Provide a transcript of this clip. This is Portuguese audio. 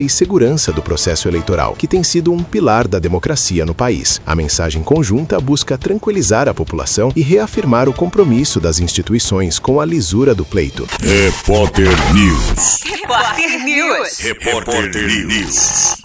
e segurança do processo eleitoral, que tem sido um pilar da democracia no país. A mensagem conjunta busca tranquilizar a população e reafirmar o compromisso das instituições com a lisura do pleito. Repórter News. Repórter News. Repórter News.